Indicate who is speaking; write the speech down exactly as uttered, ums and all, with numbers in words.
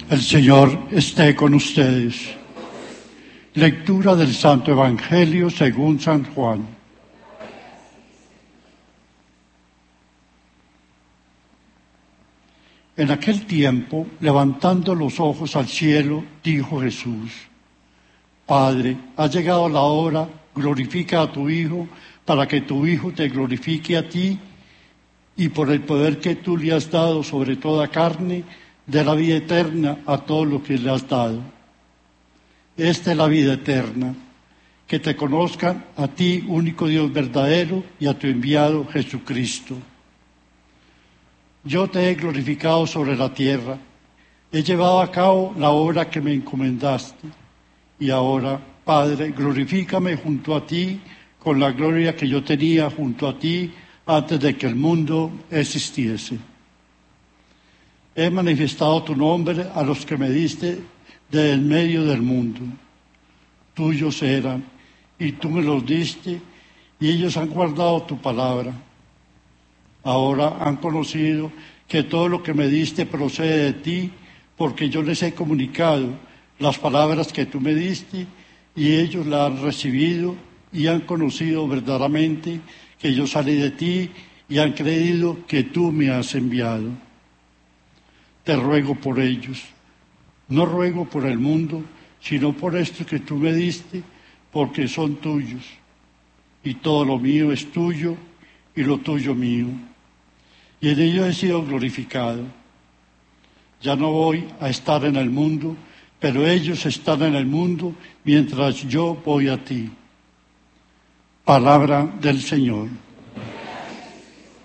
Speaker 1: El Señor esté con ustedes. Lectura del Santo Evangelio según San Juan. En aquel tiempo, levantando los ojos al cielo, dijo Jesús: Padre, ha llegado la hora, glorifica a tu Hijo, para que tu Hijo te glorifique a ti, y por el poder que tú le has dado sobre toda carne, de la vida eterna a todo lo que le has dado. Esta es la vida eterna, que te conozcan a ti, único Dios verdadero, y a tu enviado Jesucristo. Yo te he glorificado sobre la tierra, he llevado a cabo la obra que me encomendaste, y ahora, Padre, glorifícame junto a ti con la gloria que yo tenía junto a ti antes de que el mundo existiese. He manifestado tu nombre a los que me diste de en medio del mundo. Tuyos eran, y tú me los diste, y ellos han guardado tu palabra. Ahora han conocido que todo lo que me diste procede de ti, porque yo les he comunicado las palabras que tú me diste, y ellos la han recibido y han conocido verdaderamente que yo salí de ti, y han creído que tú me has enviado. Te ruego por ellos. No ruego por el mundo, sino por esto que tú me diste, porque son tuyos. Y todo lo mío es tuyo, y lo tuyo mío. Y en ellos he sido glorificado. Ya no voy a estar en el mundo, pero ellos están en el mundo, mientras yo voy a ti. Palabra del Señor.